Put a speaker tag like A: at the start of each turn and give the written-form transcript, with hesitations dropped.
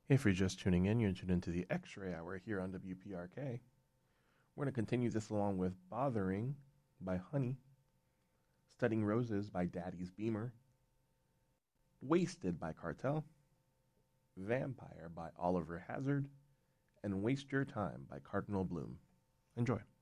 A: If you're just tuning in, you're tuned into the X-Ray Hour here on WPRK. We're going to continue this along with Bothering by Honey, Studying Roses by Daddy's Beamer, Wasted by Cartel, Vampire by Oliver Hazard, and Waste Your Time by Cardinal Bloom. Enjoy.